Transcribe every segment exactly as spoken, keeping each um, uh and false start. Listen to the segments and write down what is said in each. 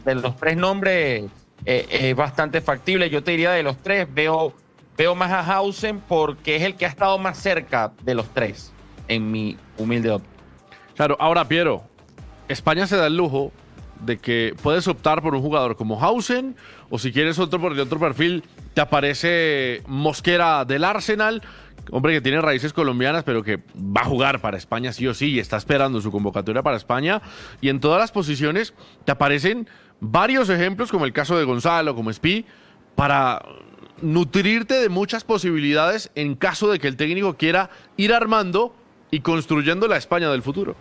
de los tres nombres eh, es bastante factible. Yo te diría de los tres, veo, veo más a Hausen porque es el que ha estado más cerca de los tres, en mi humilde opinión. Claro, ahora Piero, España se da el lujo de que puedes optar por un jugador como Hausen, o si quieres otro por de otro perfil, te aparece Mosquera del Arsenal, hombre que tiene raíces colombianas, pero que va a jugar para España sí o sí, y está esperando su convocatoria para España, y en todas las posiciones te aparecen varios ejemplos, como el caso de Gonzalo, como Spi, para nutrirte de muchas posibilidades en caso de que el técnico quiera ir armando y construyendo la España del futuro.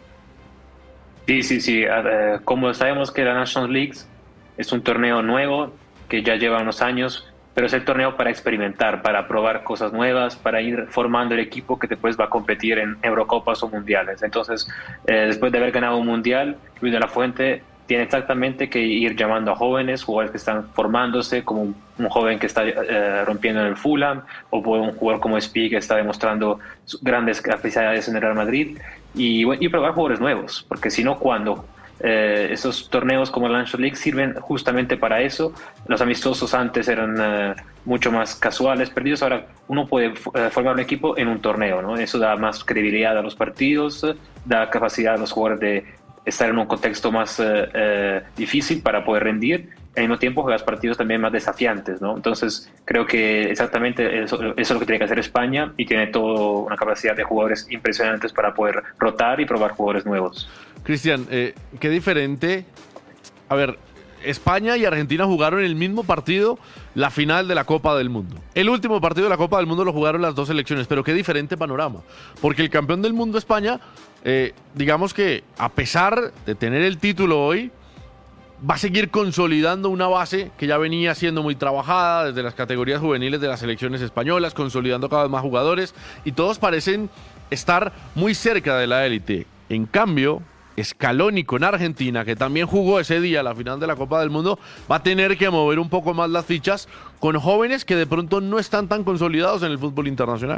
Sí, sí, sí. Uh, como sabemos que la Nations League es un torneo nuevo que ya lleva unos años, pero es el torneo para experimentar, para probar cosas nuevas, para ir formando el equipo que después va a competir en Eurocopas o Mundiales. Entonces, eh, después de haber ganado un Mundial, Luis de la Fuente tiene exactamente que ir llamando a jóvenes, jugadores que están formándose, como un, un joven que está eh, rompiendo en el Fulham, o un jugador como Spi que está demostrando grandes capacidades en el Real Madrid, y, y probar jugadores nuevos, porque si no, ¿cuándo? Eh, esos torneos como la National League sirven justamente para eso. Los amistosos antes eran uh, mucho más casuales, perdidos. Ahora uno puede uh, formar un equipo en un torneo, ¿no? Eso da más credibilidad a los partidos, uh, da capacidad a los jugadores de estar en un contexto más uh, uh, difícil para poder rendir. Al mismo tiempo juegas partidos también más desafiantes, ¿no? Entonces creo que exactamente eso, eso es lo que tiene que hacer España, y tiene toda una capacidad de jugadores impresionantes para poder rotar y probar jugadores nuevos. Cristian, eh, qué diferente. A ver, España y Argentina jugaron el mismo partido la final de la Copa del Mundo. El último partido de la Copa del Mundo lo jugaron las dos selecciones, pero qué diferente panorama. Porque el campeón del mundo, España, eh, digamos que a pesar de tener el título hoy, va a seguir consolidando una base que ya venía siendo muy trabajada desde las categorías juveniles de las selecciones españolas, consolidando cada vez más jugadores, y todos parecen estar muy cerca de la élite. En cambio, Scaloni con Argentina, que también jugó ese día la final de la Copa del Mundo, va a tener que mover un poco más las fichas con jóvenes que de pronto no están tan consolidados en el fútbol internacional.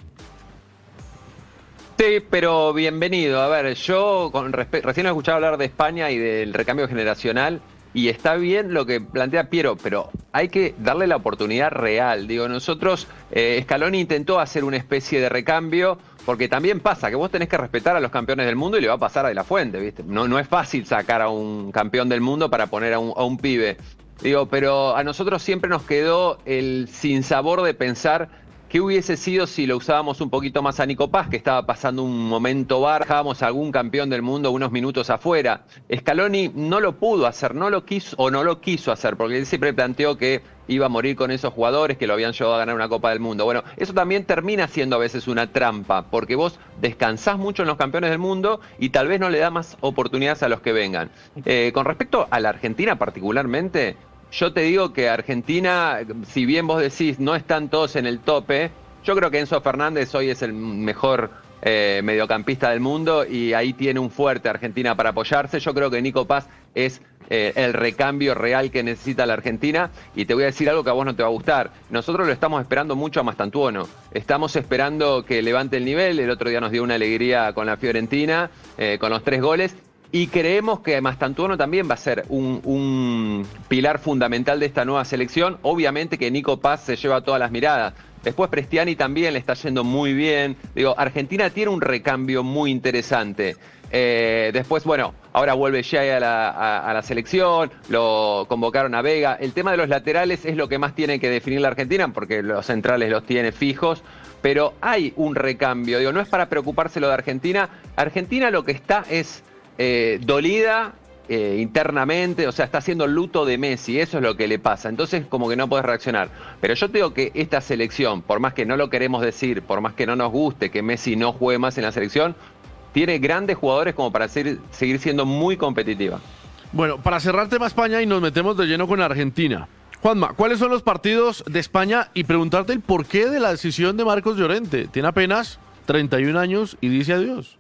Sí, pero bienvenido. A ver, yo con respe- recién he escuchado hablar de España y del recambio generacional, y está bien lo que plantea Piero, pero hay que darle la oportunidad real. Digo, nosotros, eh, Scaloni intentó hacer una especie de recambio, porque también pasa que vos tenés que respetar a los campeones del mundo, y le va a pasar a De la Fuente, ¿viste? No, no es fácil sacar a un campeón del mundo para poner a un, a un pibe. Digo, pero a nosotros siempre nos quedó el sinsabor de pensar qué hubiese sido si lo usábamos un poquito más a Nico Paz, que estaba pasando un momento bar, dejábamos a algún campeón del mundo unos minutos afuera. Scaloni no lo pudo hacer, no lo quiso o no lo quiso hacer, porque él siempre planteó que iba a morir con esos jugadores que lo habían llevado a ganar una Copa del Mundo. Bueno, eso también termina siendo a veces una trampa, porque vos descansás mucho en los campeones del mundo y tal vez no le da más oportunidades a los que vengan. Eh, con respecto a la Argentina particularmente, yo te digo que Argentina, si bien vos decís no están todos en el tope, yo creo que Enzo Fernández hoy es el mejor eh, mediocampista del mundo, y ahí tiene un fuerte Argentina para apoyarse. Yo creo que Nico Paz es eh, el recambio real que necesita la Argentina, y te voy a decir algo que a vos no te va a gustar. Nosotros lo estamos esperando mucho a Mastantuono, estamos esperando que levante el nivel. El otro día nos dio una alegría con la Fiorentina, eh, con los tres goles. Y creemos que Mastantuono también va a ser un, un pilar fundamental de esta nueva selección. Obviamente que Nico Paz se lleva todas las miradas. Después Prestiani también le está yendo muy bien. Digo, Argentina tiene un recambio muy interesante. Eh, después, bueno, ahora vuelve Jay a la, a, a la selección, lo convocaron a Vega. El tema de los laterales es lo que más tiene que definir la Argentina, porque los centrales los tiene fijos. Pero hay un recambio. Digo, no es para preocuparse lo de Argentina. Argentina lo que está es Eh, dolida eh, internamente, o sea, está haciendo luto de Messi, eso es lo que le pasa, entonces como que no puedes reaccionar. Pero yo te digo que esta selección, por más que no lo queremos decir, por más que no nos guste que Messi no juegue más en la selección, tiene grandes jugadores como para seguir, seguir siendo muy competitiva. Bueno, para cerrar tema España y nos metemos de lleno con Argentina. Juanma, ¿cuáles son los partidos de España? Y preguntarte el porqué de la decisión de Marcos Llorente. Tiene apenas treinta y un años y dice adiós.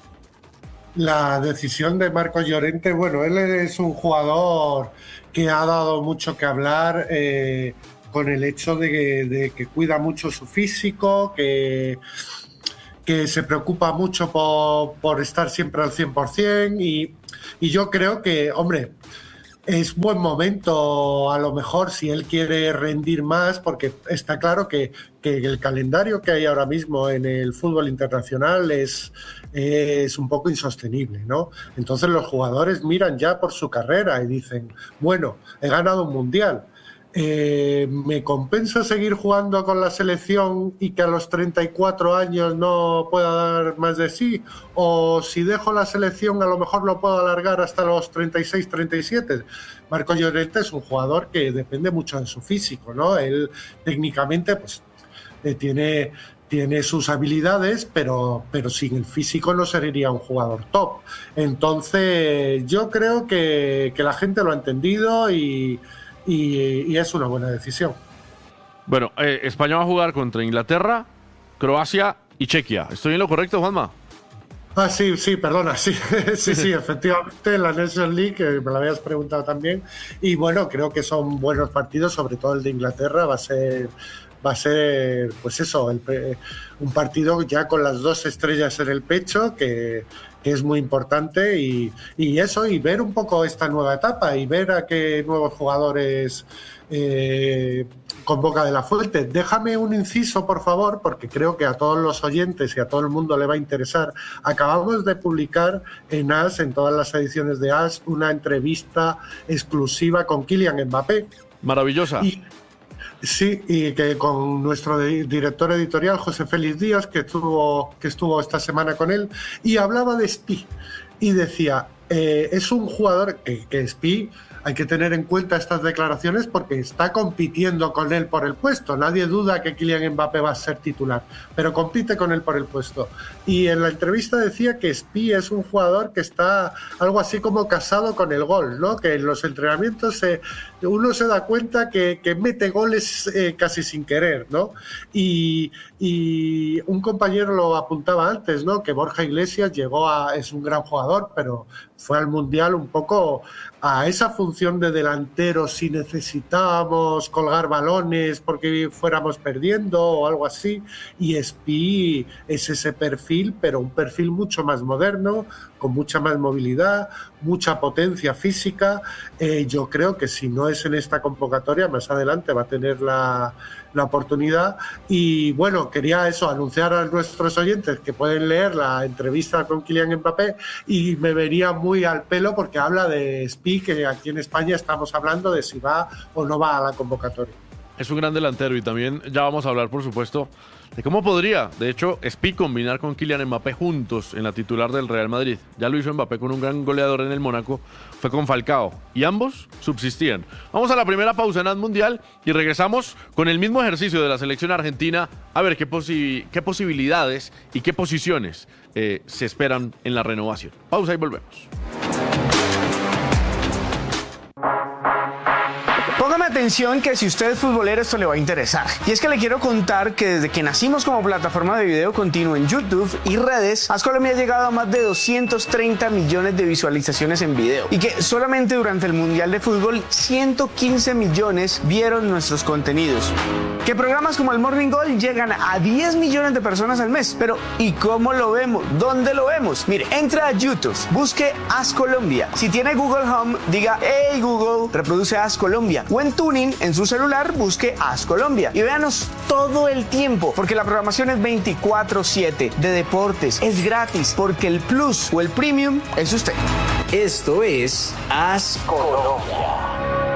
La decisión de Marcos Llorente, bueno, él es un jugador que ha dado mucho que hablar eh, con el hecho de que, de que cuida mucho su físico, que, que se preocupa mucho por, por estar siempre al cien por ciento, y, y yo creo que, hombre, es buen momento, a lo mejor, si él quiere rendir más, porque está claro que, que el calendario que hay ahora mismo en el fútbol internacional es, es un poco insostenible, ¿no? Entonces los jugadores miran ya por su carrera y dicen, bueno, he ganado un mundial. Eh, ¿me compensa seguir jugando con la selección y que a los treinta y cuatro años no pueda dar más de sí? ¿O si dejo la selección a lo mejor lo puedo alargar hasta los treinta y seis, treinta y siete? Marcos Llorente es un jugador que depende mucho de su físico, ¿no? Él técnicamente pues eh, tiene, tiene sus habilidades, pero, pero sin el físico no sería un jugador top. Entonces yo creo que, que la gente lo ha entendido y Y, y es una buena decisión. Bueno, eh, España va a jugar contra Inglaterra, Croacia y Chequia. ¿Estoy en lo correcto, Juanma? Ah, sí, sí, perdona, sí, sí, sí, efectivamente, en la Nations League, que me lo habías preguntado también, y bueno, creo que son buenos partidos, sobre todo el de Inglaterra, va a ser, va a ser, pues eso, el, un partido ya con las dos estrellas en el pecho, que, que es muy importante, y, y eso, y ver un poco esta nueva etapa, y ver a qué nuevos jugadores eh, convoca De La Fuente. Déjame un inciso, por favor, porque creo que a todos los oyentes y a todo el mundo le va a interesar. Acabamos de publicar en A S, en todas las ediciones de A S, una entrevista exclusiva con Kylian Mbappé. Maravillosa. Y, sí, y que con nuestro director editorial, José Félix Díaz, que estuvo, que estuvo esta semana con él, y hablaba de Spi, y decía, eh, es un jugador que, que Spi, hay que tener en cuenta estas declaraciones porque está compitiendo con él por el puesto. Nadie duda que Kylian Mbappé va a ser titular, pero compite con él por el puesto. Y en la entrevista decía que Spi es un jugador que está algo así como casado con el gol, ¿no? Que en los entrenamientos se, uno se da cuenta que, que mete goles eh, casi sin querer, ¿no? Y, y un compañero lo apuntaba antes, ¿no? Que Borja Iglesias llegó a, es un gran jugador, pero fue al Mundial un poco a esa función de delantero si necesitábamos colgar balones porque fuéramos perdiendo o algo así, y Spi es ese perfil, pero un perfil mucho más moderno, con mucha más movilidad, mucha potencia física. Eh, yo creo que si no es en esta convocatoria, más adelante va a tener la, la oportunidad. Y bueno, quería eso, anunciar a nuestros oyentes que pueden leer la entrevista con Kylian Mbappé, y me vería muy al pelo porque habla de Spi, que aquí en España estamos hablando de si va o no va a la convocatoria. Es un gran delantero, y también ya vamos a hablar, por supuesto, de cómo podría, de hecho, Spi combinar con Kylian Mbappé juntos en la titular del Real Madrid. Ya lo hizo Mbappé con un gran goleador en el Mónaco, fue con Falcao, y ambos subsistían. Vamos a la primera pausa en A S Mundial y regresamos con el mismo ejercicio de la selección argentina, a ver qué, posi- qué posibilidades y qué posiciones eh, se esperan en la renovación. Pausa y volvemos. Póngame atención que si usted es futbolero esto le va a interesar. Y es que le quiero contar que desde que nacimos como plataforma de video continuo en YouTube y redes, A S Colombia ha llegado a más de doscientos treinta millones de visualizaciones en video. Y que solamente durante el Mundial de Fútbol ciento quince millones vieron nuestros contenidos. Que programas como el Morning Goal llegan a diez millones de personas al mes. Pero ¿y cómo lo vemos? ¿Dónde lo vemos? Mire, entra a YouTube, busque A S Colombia. Si tiene Google Home, diga, hey Google, reproduce A S Colombia. O en Tuning, en su celular, busque A S Colombia. Y véanos todo el tiempo, porque la programación es veinticuatro siete, de deportes, es gratis, porque el Plus o el Premium es usted. Esto es A S Colombia.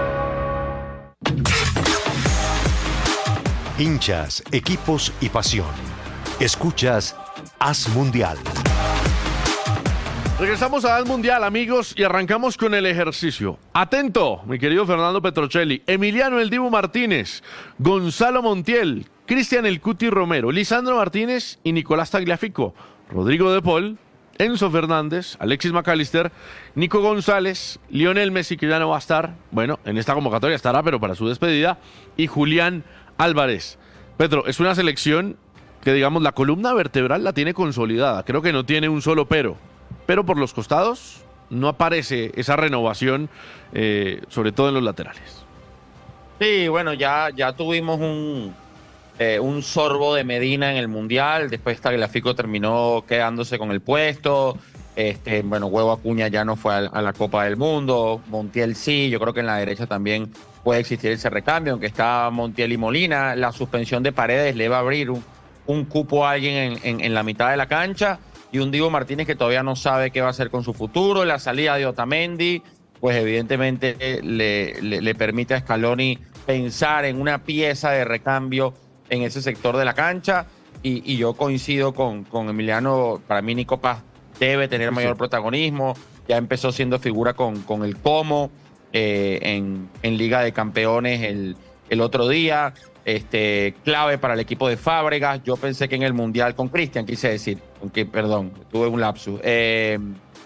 Hinchas, equipos y pasión. Escuchas A S Mundial. Regresamos a A S Mundial, amigos, y arrancamos con el ejercicio. Atento, mi querido Fernando Petrocelli, Emiliano El Dibu Martínez, Gonzalo Montiel, Cristian El Cuti Romero, Lisandro Martínez y Nicolás Tagliafico, Rodrigo De Paul, Enzo Fernández, Alexis McAllister, Nico González, Lionel Messi, que ya no va a estar, bueno, en esta convocatoria estará, pero para su despedida, y Julián Álvarez. Petro, es una selección que, digamos, la columna vertebral la tiene consolidada, creo que no tiene un solo pero. Pero por los costados no aparece esa renovación, eh, sobre todo en los laterales. Sí, bueno, ya, ya tuvimos un, eh, un sorbo de Medina en el Mundial, después Tagliafico terminó quedándose con el puesto, Este, bueno, Huevo Acuña ya no fue a, a la Copa del Mundo, Montiel sí, yo creo que en la derecha también puede existir ese recambio, aunque está Montiel y Molina. La suspensión de Paredes le va a abrir un, un cupo a alguien en, en, en la mitad de la cancha, y un Dibu Martínez que todavía no sabe qué va a hacer con su futuro. La salida de Otamendi, pues evidentemente eh, le, le, le permite a Scaloni pensar en una pieza de recambio en ese sector de la cancha, y, y yo coincido con, con Emiliano. Para mí Nico Paz debe tener mayor protagonismo, ya empezó siendo figura con, con el Como eh, en, en Liga de Campeones el, el otro día, este, clave para el equipo de Fábregas. Yo pensé que en el Mundial, con Cristian quise decir, aunque, perdón, tuve un lapsus. Eh,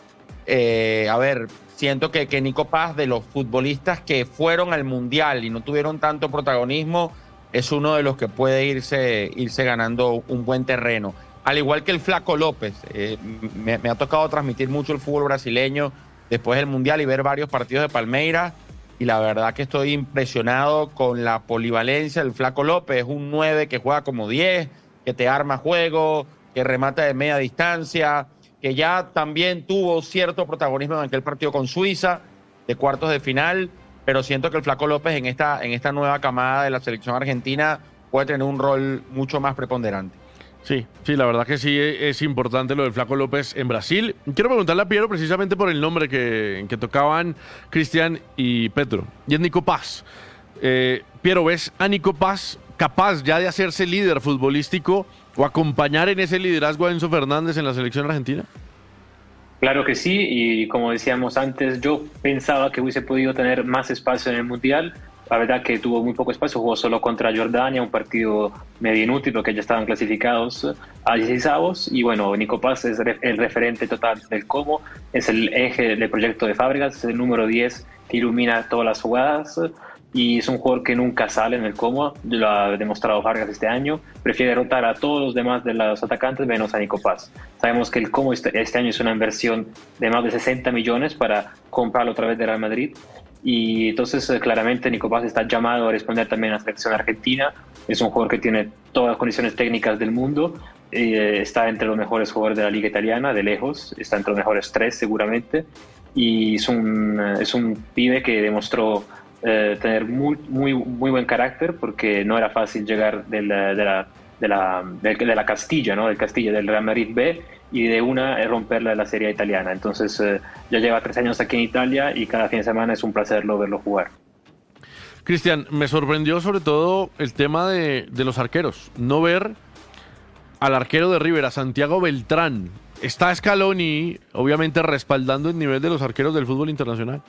eh, a ver, siento que, que Nico Paz, de los futbolistas que fueron al Mundial y no tuvieron tanto protagonismo, es uno de los que puede irse, irse ganando un buen terreno. Al igual que el Flaco López, eh, me, me ha tocado transmitir mucho el fútbol brasileño después del Mundial y ver varios partidos de Palmeiras, y la verdad que estoy impresionado con la polivalencia del Flaco López. Es un nueve que juega como diez, que te arma juego, que remata de media distancia, que ya también tuvo cierto protagonismo en aquel partido con Suiza de cuartos de final, pero siento que el Flaco López en esta, en esta nueva camada de la selección argentina puede tener un rol mucho más preponderante. Sí, sí, la verdad que sí es importante lo del Flaco López en Brasil. Quiero preguntarle a Piero precisamente por el nombre que, que tocaban Cristian y Petro, y es Nico Paz. Eh, Piero, ¿ves a Nico Paz capaz ya de hacerse líder futbolístico o acompañar en ese liderazgo a Enzo Fernández en la selección argentina? Claro que sí, y como decíamos antes, yo pensaba que hubiese podido tener más espacio en el Mundial. La verdad que tuvo muy poco espacio, jugó solo contra Jordania, un partido medio inútil porque ya estaban clasificados a dieciseisavos. Y bueno, Nico Paz es el referente total del Como, es el eje del proyecto de Fábregas, es el número diez que ilumina todas las jugadas, y es un jugador que nunca sale en el Como, lo ha demostrado Vargas este año. Prefiere derrotar a todos los demás de los atacantes menos a Nico Paz. Sabemos que el Como este, este año es una inversión de más de sesenta millones para comprarlo otra vez de Real Madrid. Y entonces claramente Nico Paz está llamado a responder también a la selección argentina. Es un jugador que tiene todas las condiciones técnicas del mundo, eh, está entre los mejores jugadores de la liga italiana, de lejos, está entre los mejores tres seguramente, y es un, es un pibe que demostró eh, tener muy, muy, muy buen carácter, porque no era fácil llegar de la, de la, de la, de, de la Castilla, ¿no? del Castilla, del Real Madrid B, y de una es romperla de la Serie italiana. Entonces eh, ya lleva tres años aquí en Italia y cada fin de semana es un placer verlo jugar. Cristian, me sorprendió sobre todo el tema de, de los arqueros. No ver al arquero de River, a Santiago Beltrán. Está Scaloni, obviamente, respaldando el nivel de los arqueros del fútbol internacional.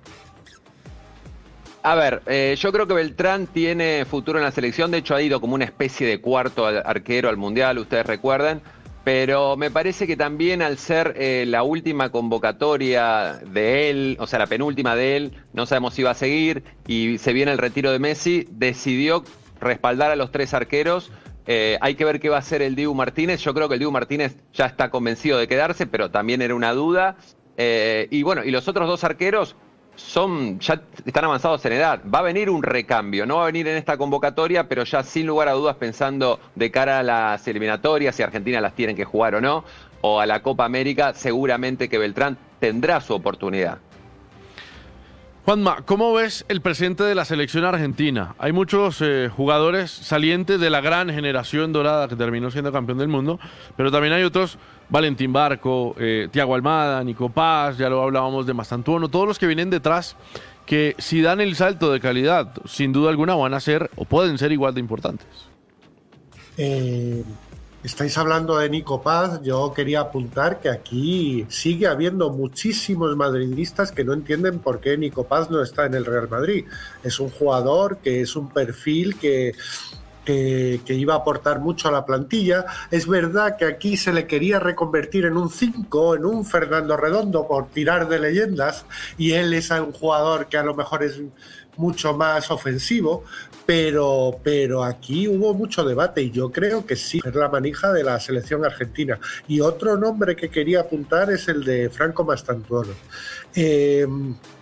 A ver, eh, yo creo que Beltrán tiene futuro en la selección. De hecho, ha ido como una especie de cuarto arquero al Mundial, ustedes recuerdan. Pero me parece que también al ser eh, la última convocatoria de él, o sea, la penúltima de él, no sabemos si va a seguir, y se viene el retiro de Messi, decidió respaldar a los tres arqueros. Eh, hay que ver qué va a hacer el Dibu Martínez. Yo creo que el Dibu Martínez ya está convencido de quedarse, pero también era una duda. Eh, y bueno, y los otros dos arqueros son ya están avanzados en edad. Va a venir un recambio, no va a venir en esta convocatoria, pero ya sin lugar a dudas pensando de cara a las eliminatorias, si Argentina las tienen que jugar o no, o a la Copa América, seguramente que Beltrán tendrá su oportunidad. Juanma, ¿cómo ves el presente de la selección argentina? Hay muchos eh, jugadores salientes de la gran generación dorada que terminó siendo campeón del mundo, pero también hay otros, Valentín Barco, eh, Thiago Almada, Nico Paz, ya lo hablábamos de Mastantuono, todos los que vienen detrás, que si dan el salto de calidad, sin duda alguna van a ser o pueden ser igual de importantes. Eh, estáis hablando de Nico Paz. Yo quería apuntar que aquí sigue habiendo muchísimos madridistas que no entienden por qué Nico Paz no está en el Real Madrid. Es un jugador que es un perfil que Que, que iba a aportar mucho a la plantilla. Es verdad que aquí se le quería reconvertir en un cinco, en un Fernando Redondo, por tirar de leyendas, y él es un jugador que a lo mejor es mucho más ofensivo, pero, pero aquí hubo mucho debate y yo creo que sí, es la manija de la selección argentina. Y otro nombre que quería apuntar es el de Franco Mastantuono. Eh,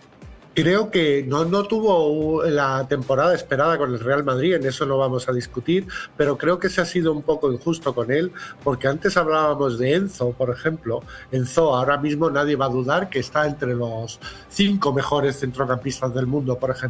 Creo que no, no tuvo la temporada esperada con el Real Madrid, en eso no vamos a discutir, pero creo que se ha sido un poco injusto con él, porque antes hablábamos de Enzo, por ejemplo. Enzo ahora mismo nadie va a dudar que está entre los cinco mejores centrocampistas del mundo, por ejemplo.